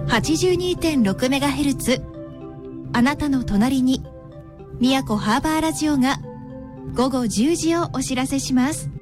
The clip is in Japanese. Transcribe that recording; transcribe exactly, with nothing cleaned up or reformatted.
はちじゅうにてんろくメガヘルツ、あなたの隣に宮古ハーバーラジオがごごじゅうじをお知らせします。